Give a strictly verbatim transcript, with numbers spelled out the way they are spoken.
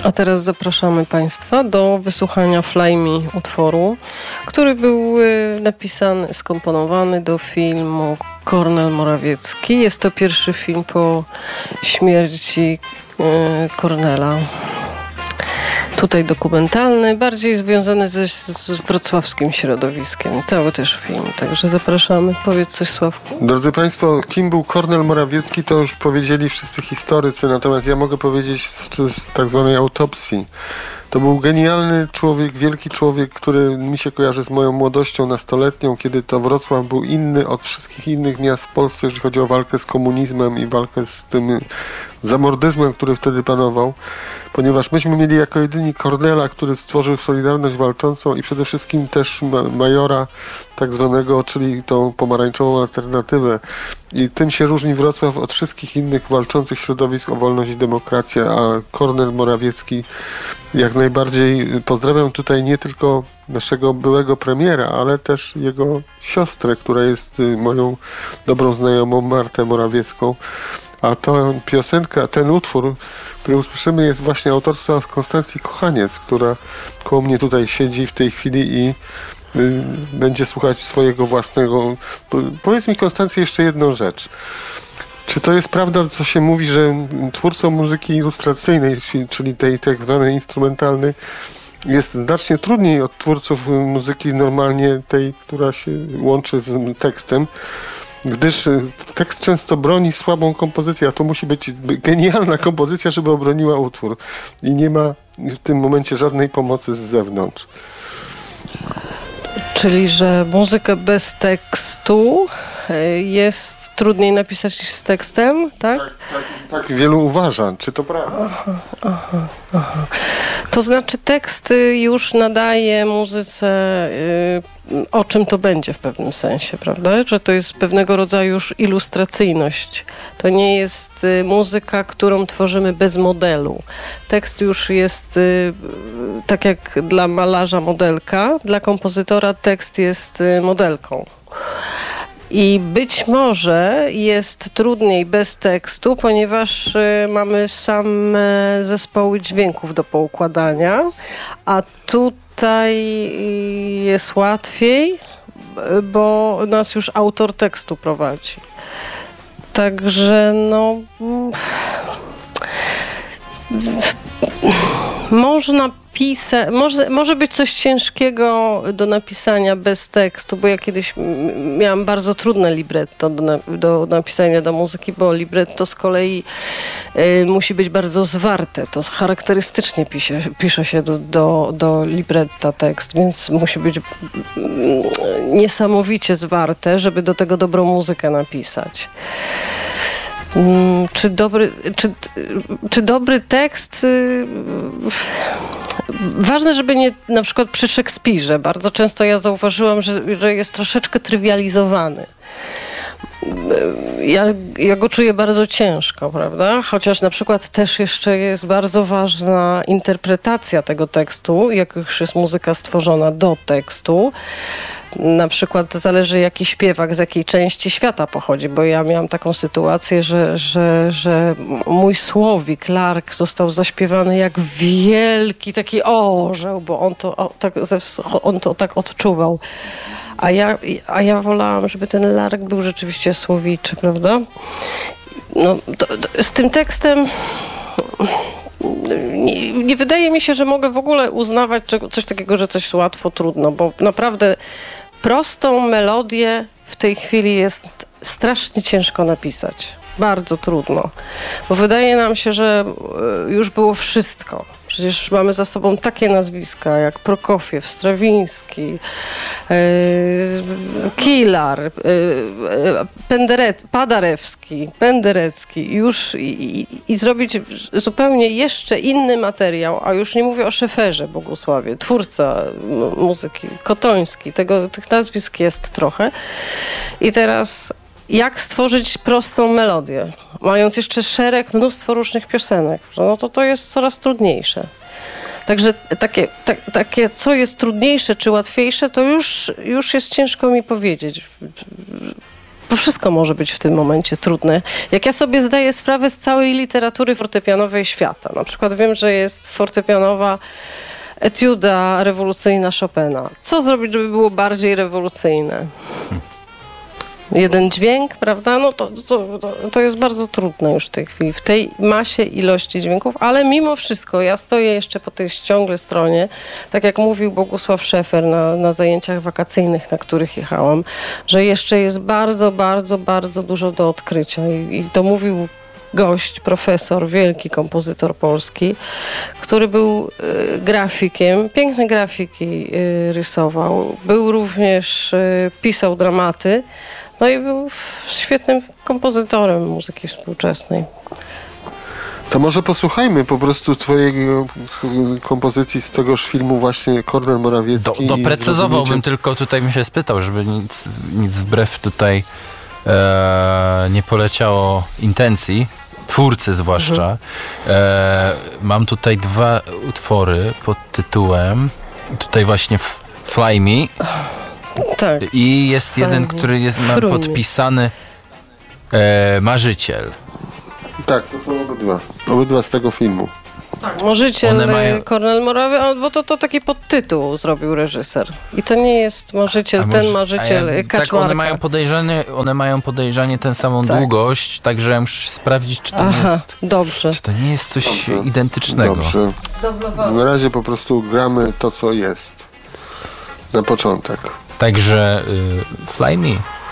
A teraz zapraszamy Państwa do wysłuchania Fly Me utworu, który był napisany, skomponowany do filmu Kornel Morawiecki. Jest to pierwszy film po śmierci Kornela. Tutaj dokumentalny, bardziej związany ze, z wrocławskim środowiskiem. Cały też film, także zapraszamy. Powiedz coś, Sławku. Drodzy Państwo, kim był Kornel Morawiecki, to już powiedzieli wszyscy historycy, natomiast ja mogę powiedzieć z, z tak zwanej autopsji. To był genialny człowiek, wielki człowiek, który mi się kojarzy z moją młodością nastoletnią, kiedy to Wrocław był inny od wszystkich innych miast w Polsce, jeżeli chodzi o walkę z komunizmem i walkę z tym zamordyzmem, który wtedy panował. Ponieważ myśmy mieli jako jedyni Kornela, który stworzył Solidarność Walczącą i przede wszystkim też majora tak zwanego, czyli tą pomarańczową alternatywę. I tym się różni Wrocław od wszystkich innych walczących środowisk o wolność i demokrację, a Kornel Morawiecki jak najbardziej. Pozdrawiam tutaj nie tylko naszego byłego premiera, ale też jego siostrę, która jest moją dobrą znajomą, Martę Morawiecką. A to piosenka, ten utwór, który usłyszymy, jest właśnie autorstwa Konstancji Kochaniec, która koło mnie tutaj siedzi w tej chwili i y, będzie słuchać swojego własnego. Powiedz mi, Konstancja, jeszcze jedną rzecz. Czy to jest prawda, co się mówi, że twórcą muzyki ilustracyjnej, czyli tej tak zwanej instrumentalnej, jest znacznie trudniej od twórców muzyki normalnie tej, która się łączy z tekstem, gdyż tekst często broni słabą kompozycję, a to musi być genialna kompozycja, żeby obroniła utwór. I nie ma w tym momencie żadnej pomocy z zewnątrz. Czyli, że muzykę bez tekstu jest trudniej napisać niż z tekstem, tak? Tak, tak, tak wielu uważa. Czy to prawda? Aha, aha, aha. To znaczy tekst już nadaje muzyce, y, o czym to będzie w pewnym sensie, prawda? Że to jest pewnego rodzaju już ilustracyjność. To nie jest y, muzyka, którą tworzymy bez modelu. Tekst już jest y, tak jak dla malarza modelka, dla kompozytora tekst jest y, modelką. I być może jest trudniej bez tekstu, ponieważ y, mamy same zespoły dźwięków do poukładania, a tutaj jest łatwiej, bo nas już autor tekstu prowadzi. Także no... Można pisać, może, może być coś ciężkiego do napisania bez tekstu, bo ja kiedyś miałam bardzo trudne libretto do, na, do napisania do muzyki, bo libretto z kolei y, musi być bardzo zwarte. To charakterystycznie pisze, pisze się do, do, do libretta tekst, więc musi być y, niesamowicie zwarte, żeby do tego dobrą muzykę napisać. Czy dobry, czy, czy dobry tekst... Ważne, żeby nie, na przykład przy Szekspirze, bardzo często ja zauważyłam, że, że jest troszeczkę trywializowany. Ja, ja go czuję bardzo ciężko, prawda? Chociaż na przykład też jeszcze jest bardzo ważna interpretacja tego tekstu, jak już jest muzyka stworzona do tekstu. Na przykład zależy, jaki śpiewak z jakiej części świata pochodzi, bo ja miałam taką sytuację, że, że, że mój słowik, Lark, został zaśpiewany jak wielki taki orzeł, bo on to, o, tak, on to tak odczuwał. A ja, a ja wolałam, żeby ten Lark był rzeczywiście słowiczy, prawda? No, to, to, z tym tekstem... Nie, nie wydaje mi się, że mogę w ogóle uznawać coś takiego, że coś łatwo, trudno, bo naprawdę prostą melodię w tej chwili jest strasznie ciężko napisać. Bardzo trudno. Bo wydaje nam się, że już było wszystko. Przecież mamy za sobą takie nazwiska jak Prokofiew, Strawiński, yy, Kilar, yy, Penderet, Paderewski, Penderecki już i, i, i zrobić zupełnie jeszcze inny materiał, a już nie mówię o Szeferze Bogusławie, twórca muzyki, Kotoński, tego, tych nazwisk jest trochę. I teraz jak stworzyć prostą melodię, mając jeszcze szereg, mnóstwo różnych piosenek, no to to jest coraz trudniejsze. Także takie, tak, takie co jest trudniejsze czy łatwiejsze, to już, już jest ciężko mi powiedzieć. Bo wszystko może być w tym momencie trudne. Jak ja sobie zdaję sprawę z całej literatury fortepianowej świata. Na przykład wiem, że jest fortepianowa etiuda rewolucyjna Chopina. Co zrobić, żeby było bardziej rewolucyjne? Jeden dźwięk, prawda? No to, to, to, to jest bardzo trudne już w tej chwili, w tej masie ilości dźwięków, ale mimo wszystko ja stoję jeszcze po tej ciągle stronie, tak jak mówił Bogusław Szefer na, na zajęciach wakacyjnych, na których jechałam, że jeszcze jest bardzo, bardzo, bardzo dużo do odkrycia i, i to mówił gość, profesor, wielki kompozytor polski, który był y, grafikiem, piękne grafiki y, rysował, był również, y, pisał dramaty, no i był świetnym kompozytorem muzyki współczesnej. To może posłuchajmy po prostu twojej kompozycji z tegoż filmu właśnie Kornel Morawiecki. Do, doprecyzowałbym tylko, tutaj bym się spytał, żeby nic, nic wbrew tutaj e, nie poleciało intencji, twórcy zwłaszcza. Mhm. E, mam tutaj dwa utwory pod tytułem, tutaj właśnie Fly Me. Tak. I jest Fly jeden, me. który jest mam podpisany e, Marzyciel. Tak, to są obydwa. Obydwa z tego filmu. Tak, Marzyciel mają... Kornel Morawiecki, bo to, to taki podtytuł zrobił reżyser. I to nie jest Marzyciel, może, ten Marzyciel ja, Kaczmarka. Tak, one mają podejrzanie, one mają podejrzanie tę samą tak. długość, także muszę sprawdzić, czy to Aha, jest... dobrze. Czy to nie jest coś dobrze. identycznego. Dobrze. Na razie po prostu gramy to, co jest. Na początek. Także y, Fly Me.